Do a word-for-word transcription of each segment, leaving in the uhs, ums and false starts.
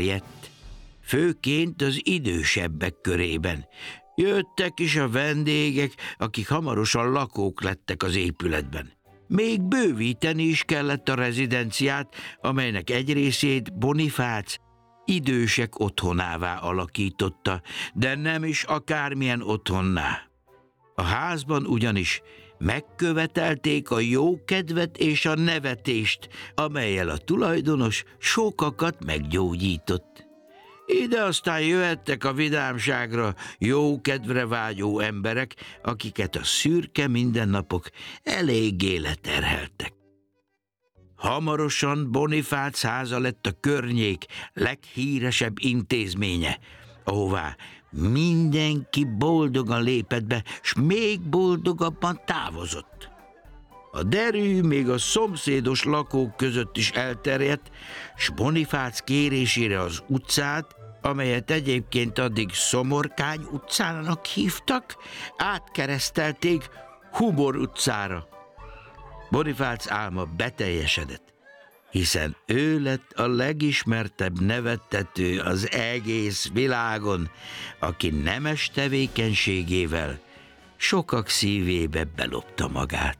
elterjedt, főként az idősebbek körében. Jöttek is a vendégek, akik hamarosan lakók lettek az épületben. Még bővíteni is kellett a rezidenciát, amelynek egy részét Bonifác idősek otthonává alakította, de nem is akármilyen otthonná. A házban ugyanis megkövetelték a jókedvet és a nevetést, amellyel a tulajdonos sokakat meggyógyított. Ide aztán jöhettek a vidámságra jókedvre vágyó emberek, akiket a szürke mindennapok eléggé leterheltek. Hamarosan Bonifác háza lett a környék leghíresebb intézménye, ahová mindenki boldogan lépett be, s még boldogabban távozott. A derű még a szomszédos lakók között is elterjedt, s Bonifác kérésére az utcát, amelyet egyébként addig Szomorkány utcának hívtak, átkeresztelték Humor utcára. Bonifác álma beteljesedett, hiszen ő lett a legismertebb nevettető az egész világon, aki nemes tevékenységével sokak szívébe belopta magát.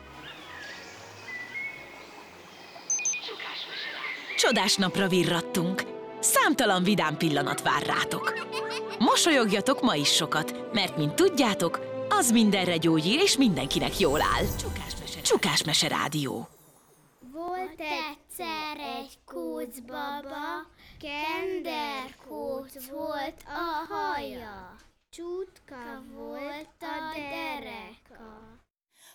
Csodás napra virrattunk. Számtalan vidám pillanat vár rátok. Mosolyogjatok ma is sokat, mert mint tudjátok, az mindenre gyógyír és mindenkinek jól áll. Csukás Mese Rádió. Volt egyszer egy kócbaba, kenderkóc volt a haja, csutka volt a dereka.